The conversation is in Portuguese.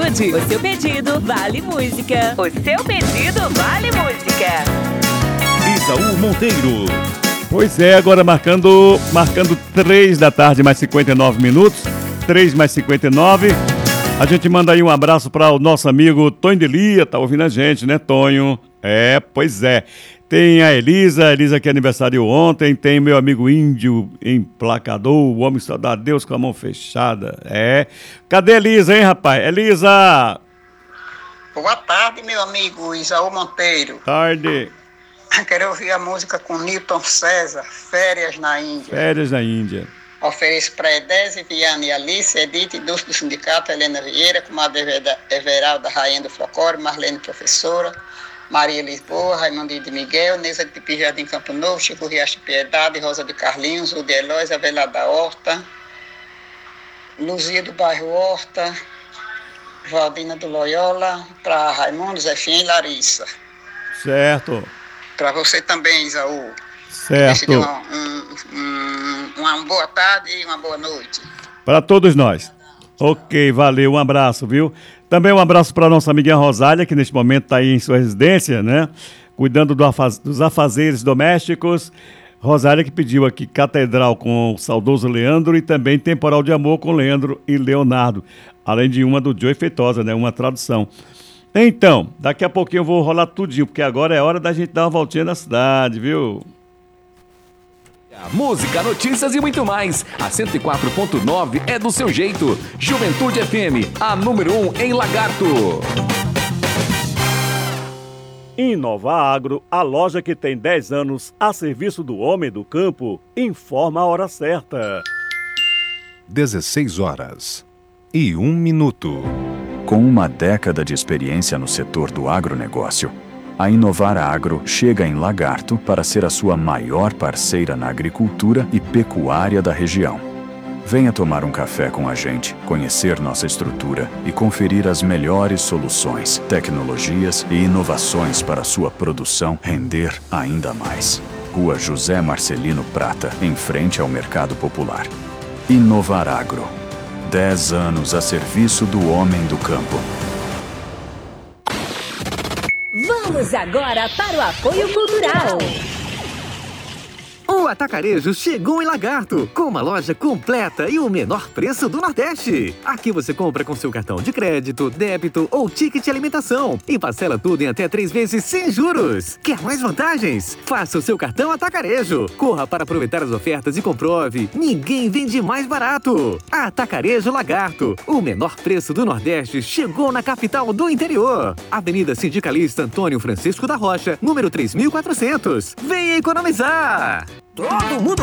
Juventude. O seu pedido vale música. O seu pedido vale música. Isaú Monteiro. Pois é, agora marcando 3 da tarde, mais 59 minutos. 3 mais 59. A gente manda aí um abraço para o nosso amigo Tonho de Lia, tá ouvindo a gente, né, Tonho? Pois é. Tem a Elisa que aniversariou ontem. Tem meu amigo Índio Emplacador, o homem só dá Deus com a mão fechada. Cadê a Elisa, hein, rapaz? Elisa! Boa tarde, meu amigo Isaú Monteiro. Tarde. Quero ouvir a música com Newton César, Férias na Índia. Férias na Índia. Ofereço para Edésia, Viana e Alice, Edith, Dulce do Sindicato, Helena Vieira, comadre Everalda, Rainha do Flocório, Marlene, professora, Maria Lisboa, Raimundinho de Miguel, Neza de Pijardim Campo Novo, Chico Riacho Piedade, Rosa de Carlinhos, Ude Elois, Avelar da Horta, Luzia do Bairro Horta, Valdina do Loyola, para Raimundo, Zefinha e Larissa. Certo. Para você também, Isaú. Certo. Uma boa tarde e uma boa noite. Para todos nós. Ok, valeu, um abraço, viu? Também um abraço para nossa amiguinha Rosália, que neste momento está aí em sua residência, né? Cuidando dos afazeres domésticos. Rosália que pediu aqui Catedral com o saudoso Leandro e também Temporal de Amor com Leandro e Leonardo. Além de uma do Joey Feitosa, né? Uma tradução. Então, daqui a pouquinho eu vou rolar tudinho, porque agora é hora da gente dar uma voltinha na cidade, viu? Música, notícias e muito mais. A 104.9 é do seu jeito. Juventude FM, a número 1 em Lagarto. Inova Agro, a loja que tem 10 anos a serviço do homem do campo, informa a hora certa. 16h01. Com uma década de experiência no setor do agronegócio, a Inovar Agro chega em Lagarto para ser a sua maior parceira na agricultura e pecuária da região. Venha tomar um café com a gente, conhecer nossa estrutura e conferir as melhores soluções, tecnologias e inovações para sua produção render ainda mais. Rua José Marcelino Prata, em frente ao Mercado Popular. Inovar Agro. 10 anos a serviço do homem do campo. Vamos agora para o apoio cultural. O Atacarejo chegou em Lagarto, com uma loja completa e o menor preço do Nordeste. Aqui você compra com seu cartão de crédito, débito ou ticket de alimentação e parcela tudo em até 3 vezes sem juros. Quer mais vantagens? Faça o seu cartão Atacarejo. Corra para aproveitar as ofertas e comprove. Ninguém vende mais barato. Atacarejo Lagarto. O menor preço do Nordeste chegou na capital do interior. Avenida Sindicalista Antônio Francisco da Rocha, número 3400. Venha economizar! Todo mundo